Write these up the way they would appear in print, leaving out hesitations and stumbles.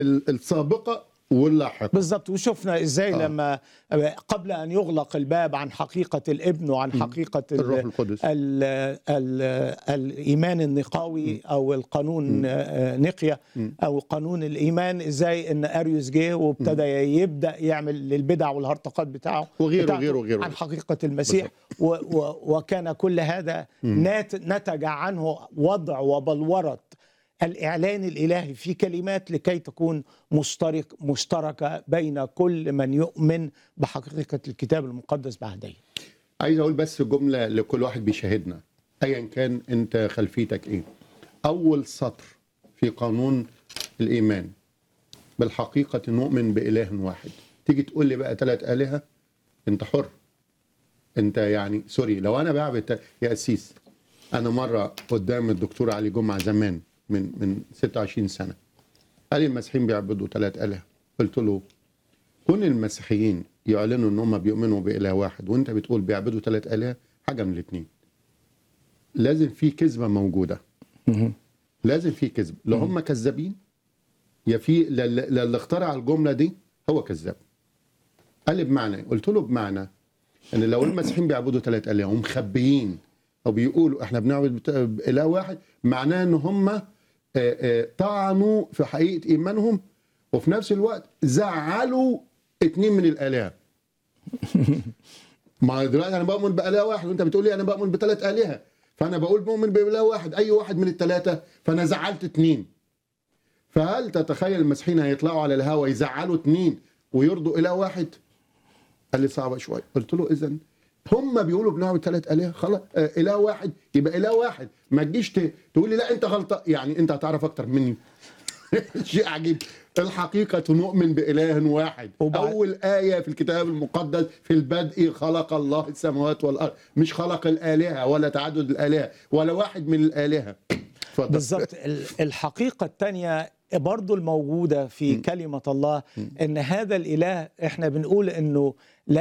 السابقة واللاحقة. بالظبط. وشفنا ازاي لما قبل ان يغلق الباب عن حقيقة الابن وعن حقيقة الروح القدس. الايمان النقاوي او القانون نقية او قانون الايمان، ازاي ان اريوس جه وابتدى يبدا يعمل للبدع والهرطقات بتاعه وغيره عن حقيقة المسيح. وكان كل هذا نتج عنه وضع وبلورة الإعلان الإلهي في كلمات لكي تكون مشتركة بين كل من يؤمن بحقيقة الكتاب المقدس بعهديه. عايز أقول بس جملة لكل واحد بيشاهدنا أيا كان أنت خلفيتك إيه. أول سطر في قانون الإيمان بالحقيقة نؤمن بإله واحد. تيجي تقول لي بقى 3 آلهة، أنت حر. أنت يعني سوري لو أنا بعبد يا قسيس. أنا مرة قدام الدكتور علي جمعة زمان من 26 سنة قال المسيحيين بيعبدوا 3 آلهة. قلت له كون المسيحيين يعلنوا ان هم بيؤمنوا بإله واحد وانت بتقول بيعبدوا 3 آلهة، حاجة من الاثنين. لازم في كذبة موجودة. لازم في كذب. لو هم كذابين يا في اللي اخترع الجملة دي هو كذاب. قال لي بمعنى، قلت له بمعنى ان لو المسيحيين بيعبدوا 3 آلهة ومخبيين او بيقولوا احنا بنعبد إله واحد، معناه ان هم طعنوا في حقيقة إيمانهم وفي نفس الوقت زعلوا 2 من الآلهة. ما دلوقتي أنا بؤمن بإله واحد وأنت بتقول لي أنا بؤمن ب3 آلهة، فأنا بقول بؤمن بإله واحد، أي واحد من ال3 فأنا زعلت 2. فهل تتخيل المسيحيين هيطلعوا على الهوا يزعلوا 2 ويرضوا إله واحد؟ قال لي صعبة شوية. قلت له إذن هم بيقولوا بنعبد 3 آلهة، خلاص إله واحد يبقى إله واحد. ما تجيش تقول لي لا أنت غلطان، يعني أنت هتعرف أكتر مني. شيء عجيب. الحقيقة نؤمن بإله واحد. أول آية في الكتاب المقدس في البدء خلق الله السماوات والأرض، مش خلق الآلهة ولا تعدد الآلهة ولا واحد من الآلهة. بالضبط. الحقيقة الثانية برضو الموجودة في كلمة الله ان هذا الإله احنا بنقول انه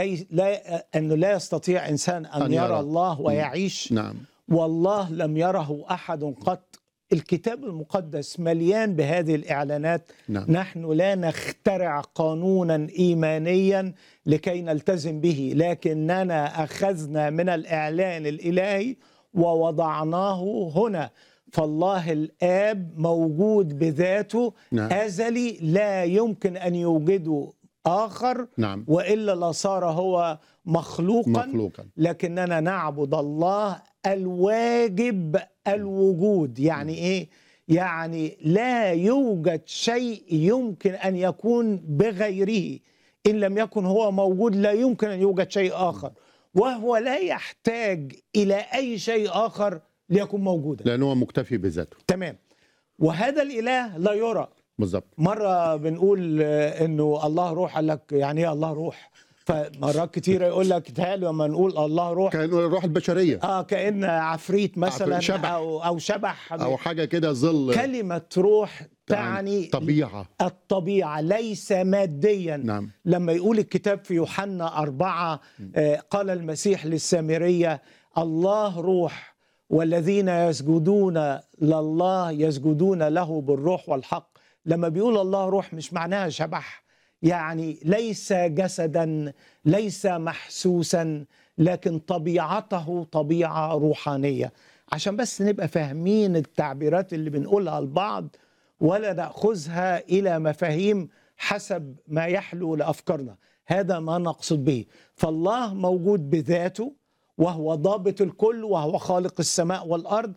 لا يستطيع انسان ان يرى الله ويعيش. نعم. والله لم يره احد قط. الكتاب المقدس مليان بهذه الإعلانات. نعم. نحن لا نخترع قانونا إيمانيا لكي نلتزم به، لكننا أخذنا من الإعلان الإلهي ووضعناه هنا. فالله الآب موجود بذاته. نعم. أزلي لا يمكن أن يوجده آخر. نعم. وإلا لصار هو مخلوقا. لكننا نعبد الله الواجب الوجود. يعني إيه؟ يعني لا يوجد شيء يمكن أن يكون بغيره. إن لم يكن هو موجود لا يمكن أن يوجد شيء آخر، وهو لا يحتاج إلى أي شيء آخر ليكون موجودا لأنه هو مكتفي بذاته. تمام. وهذا الإله لا يرى. بالضبط. مرة بنقول إنه الله روح، قال لك يعني إيه الله روح؟ فمرات كتيرة يقول لك تعالوا لما نقول الله روح كأنه الروح البشرية. كأن عفريت مثلا شبح. أو شبح أو حاجة كده ظل. كلمة روح تعني الطبيعة ليس ماديا. نعم. لما يقول الكتاب في يوحنا 4 قال المسيح للسامرية الله روح والذين يسجدون لله يسجدون له بالروح والحق. لما بيقول الله روح مش معناها شبح، يعني ليس جسدا، ليس محسوسا، لكن طبيعته طبيعة روحانية. عشان بس نبقى فاهمين التعبيرات اللي بنقولها لبعض ولا نأخذها إلى مفاهيم حسب ما يحلو لأفكارنا. هذا ما نقصد به. فالله موجود بذاته وهو ضابط الكل، وهو خالق السماء والأرض،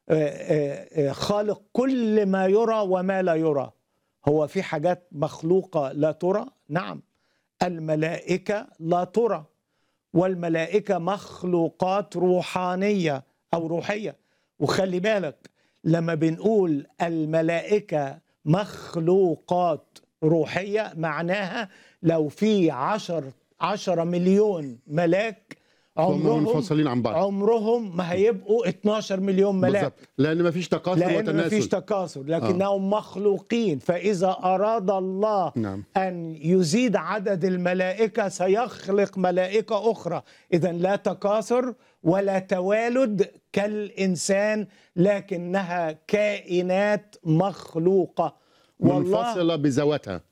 خالق كل ما يرى وما لا يرى. هو في حاجات مخلوقة لا ترى، نعم. الملائكة لا ترى، والملائكة مخلوقات روحانية أو روحية. وخلي بالك لما بنقول الملائكة مخلوقات روحية معناها لو في 10 مليون ملاك منفصلين عن بعض عمرهم ما هيبقوا 12 مليون ملاك. بالزبط. لأن ما فيش تكاثر وتناسل. ما فيش تكاثر، لكنهم مخلوقين. فإذا أراد الله نعم. أن يزيد عدد الملائكة سيخلق ملائكة أخرى. إذن لا تكاثر ولا توالد كالإنسان، لكنها كائنات مخلوقة. والله منفصلة بذواتها.